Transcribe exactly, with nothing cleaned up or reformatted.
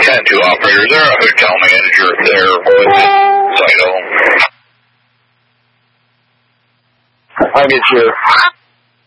ten two operator, is there a hotel manager there with the site home? I'll get you.